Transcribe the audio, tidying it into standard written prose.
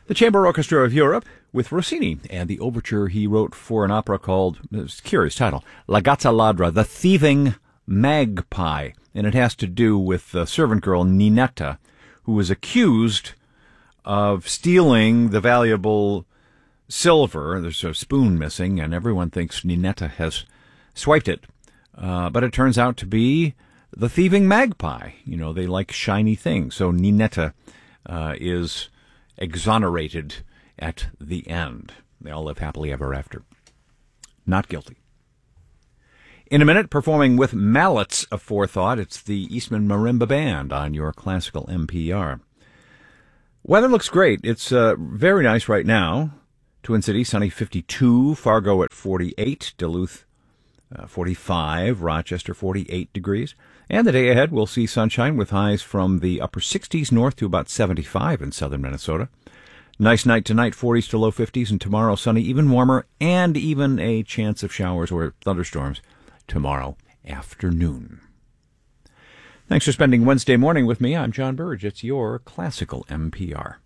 The Chamber Orchestra of Europe with Rossini and the overture he wrote for an opera called, curious title, La Gatta Ladra, The Thieving Magpie. And it has to do with the servant girl Ninetta, who was accused of stealing the valuable silver. There's a spoon missing, and everyone thinks Ninetta has swiped it. But it turns out to be the thieving magpie. You know, they like shiny things. So Ninetta is exonerated at the end. They all live happily ever after. Not guilty. In a minute, performing with Mallets of Forethought, it's the Eastman Marimba Band on your classical NPR. Weather looks great. It's very nice right now. Twin Cities, sunny 52, Fargo at 48, Duluth 45, Rochester 48 degrees. And the day ahead, we'll see sunshine with highs from the upper 60s north to about 75 in southern Minnesota. Nice night tonight, 40s to low 50s, and tomorrow sunny, even warmer, and even a chance of showers or thunderstorms tomorrow afternoon. Thanks for spending Wednesday morning with me. I'm John Burge. It's your Classical NPR.